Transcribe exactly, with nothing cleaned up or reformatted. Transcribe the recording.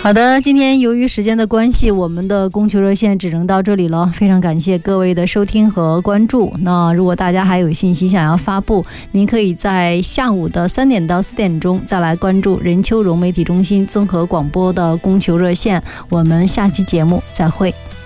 好的，今天由于时间的关系，我们的供求热线只能到这里了，非常感谢各位的收听和关注。那如果大家还有信息想要发布，您可以在下午的三点到四点钟再来关注任秋荣媒体中心综合广播的供求热线。我们下期节目再会。